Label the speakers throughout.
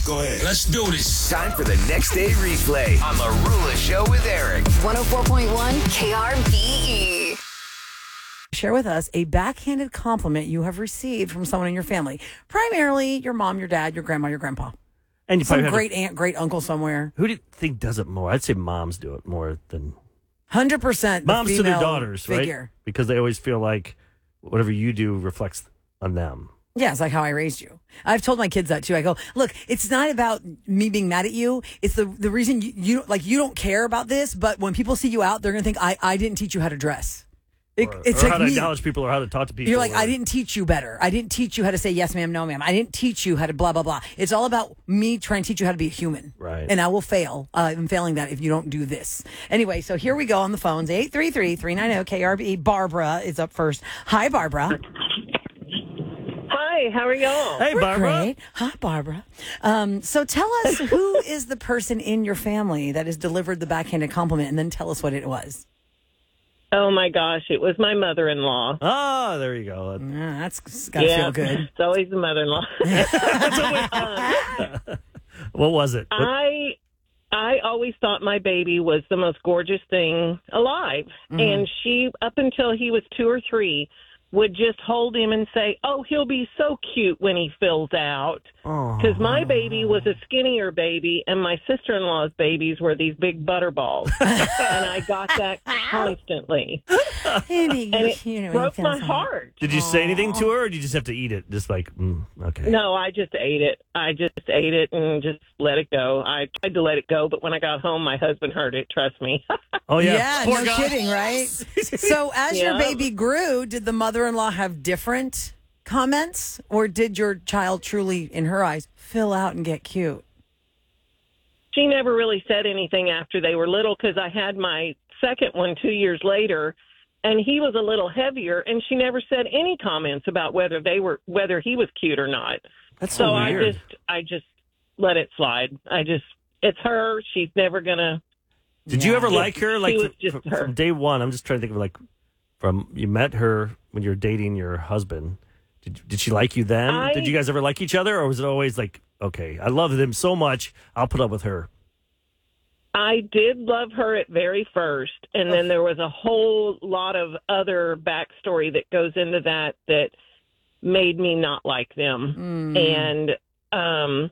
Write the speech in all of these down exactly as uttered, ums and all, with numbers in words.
Speaker 1: Go ahead. Let's do this.
Speaker 2: Time for the next day replay on The Rula Show with Eric.
Speaker 3: one oh four point one K R B E.
Speaker 4: Share with us a backhanded compliment you have received from someone in your family. Primarily your mom, your dad, your grandma, your grandpa.
Speaker 5: And you
Speaker 4: Some
Speaker 5: probably
Speaker 4: great
Speaker 5: to,
Speaker 4: aunt, great uncle somewhere.
Speaker 5: Who do you think does it more? I'd say moms do it more than...
Speaker 4: one hundred percent
Speaker 5: Moms
Speaker 4: the
Speaker 5: to their daughters,
Speaker 4: figure.
Speaker 5: right? Because they always feel like whatever you do reflects on them.
Speaker 4: Yeah, it's like how I raised you. I've told my kids that too. I go, look, it's not about me being mad at you. It's the the reason you, you like you don't care about this, but when people see you out, they're gonna think I, I didn't teach you how to dress. It,
Speaker 5: Or,
Speaker 4: it's
Speaker 5: or
Speaker 4: like
Speaker 5: how to
Speaker 4: me.
Speaker 5: acknowledge people or how to talk to people.
Speaker 4: You're like,
Speaker 5: or,
Speaker 4: I didn't teach you better. I didn't teach you how to say yes, ma'am, no, ma'am. I didn't teach you how to blah, blah, blah. It's all about me trying to teach you how to be a human.
Speaker 5: Right.
Speaker 4: And I will fail. Uh, I'm failing that if you don't do this. Anyway, so here we go on the phones. eight three three, three nine zero, K R B E. Barbara is up first. Hi, Barbara.
Speaker 6: Hi, how are y'all?
Speaker 5: Hey,
Speaker 4: We're
Speaker 5: Barbara.
Speaker 4: great. Hi, Barbara. Um, so tell us, who is the person in your family that has delivered the backhanded compliment, and then tell us what it was.
Speaker 6: Oh my gosh, it was my mother-in-law.
Speaker 5: Oh, there you go.
Speaker 4: Yeah, that's got to
Speaker 6: yeah,
Speaker 4: feel good.
Speaker 6: It's always the mother-in-law.
Speaker 5: What was it? What-
Speaker 6: I I always thought my baby was the most gorgeous thing alive.
Speaker 4: Mm-hmm.
Speaker 6: And she, up until he was two or three, would just hold him and say, oh, he'll be so cute when he fills out. Because my baby was a skinnier baby, and my sister-in-law's babies were these big butterballs. And I got that constantly. And it broke my heart.
Speaker 5: Did you say anything to her, or did you just have to eat it? Just like, mm, okay.
Speaker 6: No, I just ate it. I just ate it and just let it go. I tried to let it go, but when I got home, my husband heard it. Trust me.
Speaker 5: Oh, yeah.
Speaker 4: Yeah,
Speaker 5: Poor
Speaker 4: no
Speaker 5: guy.
Speaker 4: kidding, right? So as your
Speaker 6: Yeah.
Speaker 4: baby grew, did the mother-in-law have different comments, or did your child truly, in her eyes, fill out and get cute?
Speaker 6: She never really said anything after they were little because I had my second one two years later, and he was a little heavier, and she never said any comments about whether they were whether he was cute or not.
Speaker 5: That's so,
Speaker 6: So
Speaker 5: weird.
Speaker 6: I just I just let it slide. I just it's her. She's never gonna.
Speaker 5: Did you ever
Speaker 6: Yeah.
Speaker 5: like her?
Speaker 6: She
Speaker 5: Like
Speaker 6: was just
Speaker 5: from,
Speaker 6: her.
Speaker 5: from day one. I'm just trying to think of like from you met her when you were dating your husband. Did did she like you then?
Speaker 6: I-
Speaker 5: did you guys ever like each other, or was it always like, okay, I love him so much, I'll put up with her?
Speaker 6: I did love her at very first, and then there was a whole lot of other backstory that goes into that that made me not like them. And um,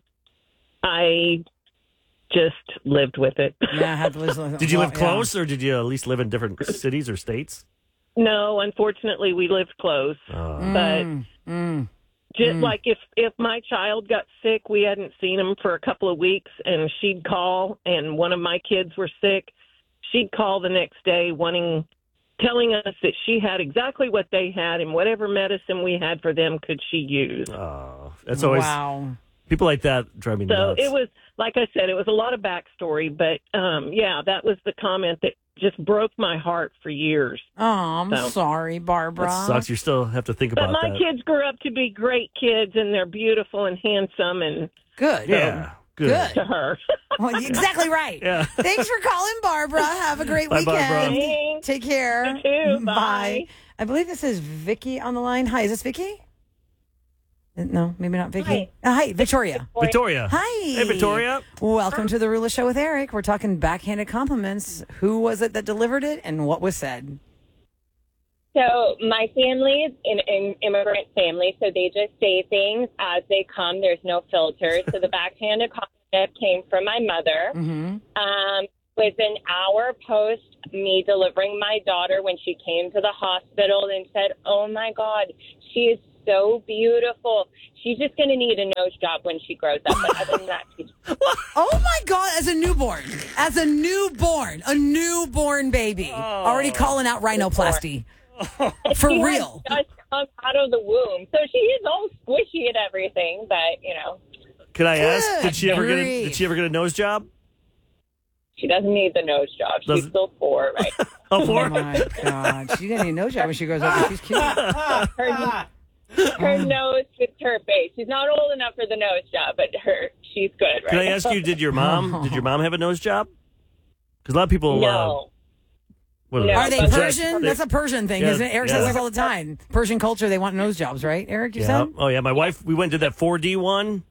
Speaker 6: I just lived with it.
Speaker 4: Yeah, I had to listen.
Speaker 5: Did you
Speaker 4: well,
Speaker 5: live
Speaker 4: yeah.
Speaker 5: close, or did you at least live in different cities or states?
Speaker 6: No, unfortunately, we lived close.
Speaker 5: Uh,
Speaker 6: But
Speaker 4: Mm, mm.
Speaker 6: just like if, if my child got sick, we hadn't seen him for a couple of weeks, and she'd call, and one of my kids were sick, she'd call the next day wanting, telling us that she had exactly what they had, and whatever medicine we had for them could she use.
Speaker 5: oh, that's always
Speaker 4: Wow.
Speaker 5: people like that drive me
Speaker 6: So
Speaker 5: nuts.
Speaker 6: it was, like I said, it was a lot of backstory, but um, yeah, that was the comment that just broke my heart for years.
Speaker 4: Oh, I'm
Speaker 6: So-
Speaker 4: sorry, Barbara.
Speaker 5: That sucks. You still have to think
Speaker 6: But
Speaker 5: about
Speaker 6: my
Speaker 5: that.
Speaker 6: kids grew up to be great kids, and they're beautiful and handsome, and
Speaker 4: Good.
Speaker 5: Yeah, good.
Speaker 4: Good.
Speaker 6: to her.
Speaker 4: Well, exactly right.
Speaker 5: Yeah.
Speaker 4: Thanks for calling, Barbara. Have a great
Speaker 5: Bye,
Speaker 4: weekend.
Speaker 5: Barbara.
Speaker 6: Thanks.
Speaker 4: Take care.
Speaker 6: You too. Bye.
Speaker 4: I believe this is Vicky on the line. Hi, is this Vicky? No, maybe not Vicky.
Speaker 7: Hi.
Speaker 4: Uh, hi, Victoria.
Speaker 5: Victoria.
Speaker 4: Hi.
Speaker 5: Hey, Victoria.
Speaker 4: Welcome to the Rula Show with Eric. We're talking backhanded compliments. Who was it that delivered it, and what was said?
Speaker 7: So my family is an, an immigrant family, so they just say things as they come. There's no filter. So the backhanded compliment came from my mother.
Speaker 4: Mm-hmm.
Speaker 7: Um, was an hour post me delivering my daughter when she came to the hospital and said, "Oh my God, she is so beautiful. She's just going to need a nose job when she grows up." But other than that, she's
Speaker 4: Oh my God! As a newborn, as a newborn, a newborn baby, already calling out rhinoplasty for
Speaker 7: she
Speaker 4: real.
Speaker 7: has just come out of the womb, so she is all squishy and everything. But you know,
Speaker 5: Can I ask?
Speaker 4: Good
Speaker 5: Did she ever get a,
Speaker 4: grief.
Speaker 5: Did she ever get a nose job?
Speaker 7: she doesn't need the nose job. She's
Speaker 5: Doesn't-
Speaker 7: still four, right?
Speaker 5: Oh,
Speaker 4: Oh
Speaker 5: four?
Speaker 4: my God! She didn't need no job when she grows up. She's cute.
Speaker 7: Her, her nose fits her face. She's not old enough for the nose job, but her she's good, right?
Speaker 5: Can I ask you? Did your mom? Did your mom have a nose job? Because a lot of people. Uh,
Speaker 7: No.
Speaker 5: what
Speaker 7: No.
Speaker 4: Are they
Speaker 7: but-
Speaker 4: Persian?
Speaker 5: They-
Speaker 4: That's a Persian thing,
Speaker 5: Yeah,
Speaker 4: isn't it? Eric
Speaker 5: yeah.
Speaker 4: says this all the time. Persian culture, they want nose jobs, right? Eric, you
Speaker 5: Yeah.
Speaker 4: said?
Speaker 5: Oh yeah. My wife. We went to that four D one.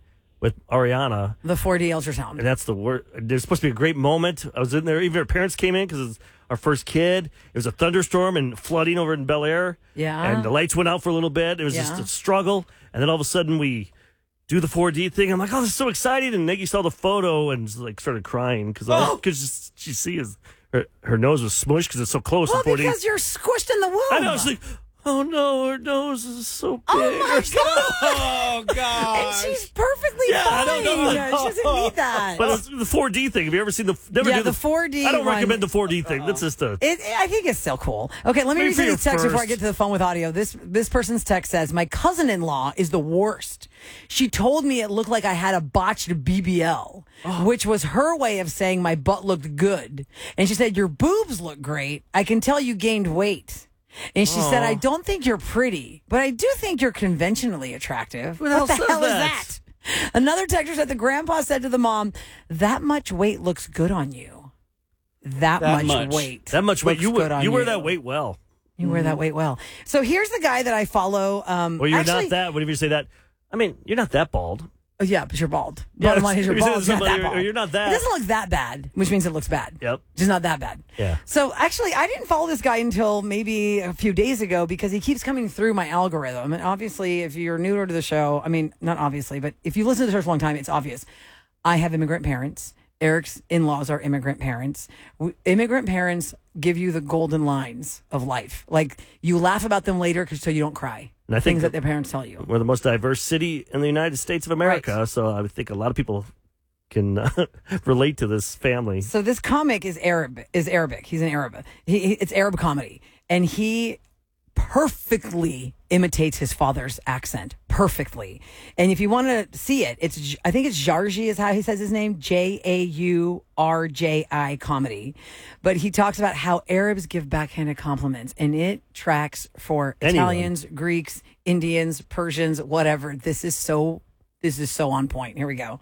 Speaker 5: with Ariana.
Speaker 4: The four D ultrasound.
Speaker 5: And that's the word. There's supposed to be a great moment. I was in there. Even our parents came in because it's our first kid. It was a thunderstorm and flooding over in Bel Air.
Speaker 4: Yeah.
Speaker 5: And the lights went out for a little bit. It was
Speaker 4: Yeah.
Speaker 5: just a struggle. And then all of a sudden we do the four D thing. I'm like, oh, this is so exciting. And Nikki saw the photo and like started crying because
Speaker 4: Oh.
Speaker 5: because she sees her, her nose was smushed because it's so close
Speaker 4: Well,
Speaker 5: to four D.
Speaker 4: because you're squished in the womb.
Speaker 5: I know. It's like, oh no, her nose is so big.
Speaker 4: Oh my god!
Speaker 1: Oh, God.
Speaker 4: And she's perfectly
Speaker 5: Yeah, I
Speaker 4: fine.
Speaker 5: don't know.
Speaker 4: She doesn't need that.
Speaker 5: But it's the four D thing. Have you ever seen the? Never
Speaker 4: Yeah,
Speaker 5: do
Speaker 4: the four D
Speaker 5: I don't
Speaker 4: one-
Speaker 5: recommend the four D thing. That's just a.
Speaker 4: It, I think it's still cool. Okay, let me
Speaker 5: Maybe
Speaker 4: read
Speaker 5: for
Speaker 4: some of
Speaker 5: your
Speaker 4: these texts before I
Speaker 5: first.
Speaker 4: get to the phone with audio. This this person's text says, "My cousin-in-law is the worst. She told me it looked like I had a botched B B L,
Speaker 5: Oh.
Speaker 4: which was her way of saying my butt looked good. And she said, your boobs look great. I can tell you gained weight." And she said, "I don't think you're pretty, but I do think you're conventionally attractive."
Speaker 5: Who the hell
Speaker 4: what the
Speaker 5: says
Speaker 4: hell
Speaker 5: that?
Speaker 4: is that? Another texter said the grandpa said to the mom, "That much weight looks good on you. That,
Speaker 1: That
Speaker 4: much,
Speaker 1: much.
Speaker 4: weight.
Speaker 5: That much weight.
Speaker 4: looks
Speaker 5: You
Speaker 4: good
Speaker 5: wear,
Speaker 4: on
Speaker 5: you wear that weight well.
Speaker 4: You wear that weight well." So here's the guy that I follow. Um,
Speaker 5: Well, you're
Speaker 4: actually,
Speaker 5: not that. Whenever you say that, I mean, you're not that bald.
Speaker 4: Oh, yeah, but you're bald.
Speaker 5: Yeah,
Speaker 4: Bottom line is you're
Speaker 5: if you say
Speaker 4: bald. You're not
Speaker 5: somebody,
Speaker 4: that
Speaker 5: or
Speaker 4: bald.
Speaker 5: you're not that.
Speaker 4: It doesn't look that bad, which means it looks bad.
Speaker 5: Yep.
Speaker 4: Just not that bad.
Speaker 5: Yeah.
Speaker 4: So actually, I didn't follow this guy until maybe a few days ago because he keeps coming through my algorithm. And obviously, if you're newer to the show, I mean, not obviously, but if you listen to the show for a long time, it's obvious. I have immigrant parents. Eric's in-laws are immigrant parents. W- Immigrant parents give you the golden lines of life. Like, you laugh about them later 'cause so you don't cry.
Speaker 5: And I think
Speaker 4: Things that
Speaker 5: that-
Speaker 4: their parents tell you.
Speaker 5: We're the most diverse city in the United States of America,
Speaker 4: Right.
Speaker 5: so I think a lot of people can uh, relate to this family.
Speaker 4: So this comic is Arab, is Arabic. He's an Arab. He, he- it's Arab comedy, and he perfectly imitates his father's accent perfectly. And if you want to see it, it's I think it's Jarji is how he says his name, J A U R J I comedy. But he talks about how Arabs give backhanded compliments, and it tracks for
Speaker 5: Anyone.
Speaker 4: Italians, Greeks, Indians, Persians, whatever. This is so this is so on point. Here we go.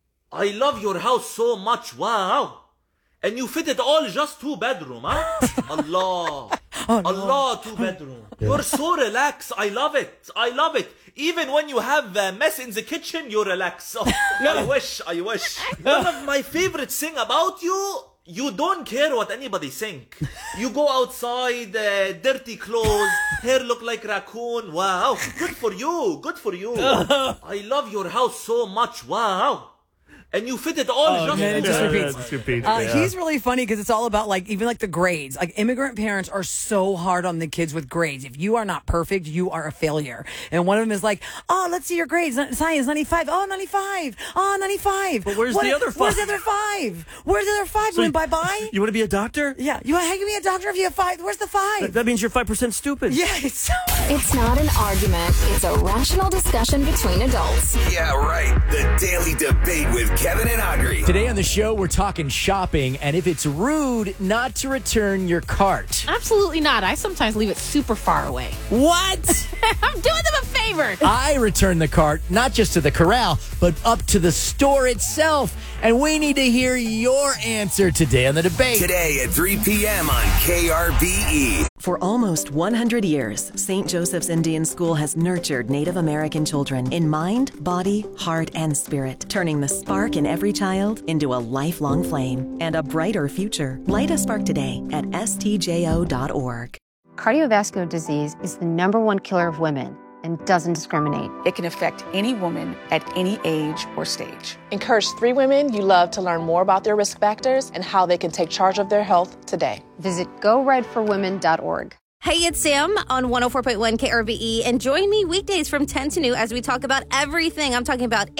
Speaker 8: I love your house so much. Wow. And you fit it all just two bedroom, huh? Allah. Allah, two bedroom. You're so relaxed. I love it. I love it. Even when you have a mess in the kitchen, you relax. Oh, I wish. I wish. One of my favorite thing about you, you don't care what anybody think. You go outside, uh, dirty clothes, hair look like raccoon. Wow. Good for you. Good for you. I love your house so much. Wow. And you fit it all just
Speaker 4: man, it just
Speaker 5: Yeah,
Speaker 4: repeats.
Speaker 5: yeah, just repeats,
Speaker 4: Uh,
Speaker 5: yeah.
Speaker 4: He's really funny because it's all about like even like the grades. Like immigrant parents are so hard on the kids with grades. If you are not perfect, you are a failure. And one of them is like, "Oh, let's see your grades. Science ninety-five. Oh, ninety-five. Oh, ninety-five.
Speaker 5: But where's
Speaker 4: What-
Speaker 5: the other
Speaker 4: Where's
Speaker 5: five?
Speaker 4: the other five? Where's the other five?
Speaker 5: So
Speaker 4: You went bye bye.
Speaker 5: You want to be a doctor?
Speaker 4: Yeah, you want to give me a doctor if you have five? Where's the five?
Speaker 5: That, that means you're five percent stupid.
Speaker 4: yeah, it's so.
Speaker 3: It's not an argument, it's a rational discussion between adults.
Speaker 2: Yeah, right. The Daily Debate with Kevin and Audrey.
Speaker 1: Today on the show, we're talking shopping and if it's rude not to return your cart.
Speaker 9: Absolutely not. I sometimes leave it super far away.
Speaker 1: What?
Speaker 9: I'm doing them a favor.
Speaker 1: I return the cart not just to the corral, but up to the store itself. And we need to hear your answer today on the debate.
Speaker 2: Today at three p.m. on K R B E.
Speaker 10: For almost one hundred years, Saint Joseph's Indian School has nurtured Native American children in mind, body, heart, and spirit, turning the spark in every child into a lifelong flame and a brighter future. Light a spark today at S T J O dot org.
Speaker 11: Cardiovascular disease is the number one killer of women and doesn't discriminate.
Speaker 12: It can affect any woman at any age or stage.
Speaker 13: Encourage three women you love to learn more about their risk factors and how they can take charge of their health today.
Speaker 11: Visit go red for women dot org.
Speaker 14: Hey, it's Sam on one oh four point one K R V E, and join me weekdays from ten to noon as we talk about everything. I'm talking about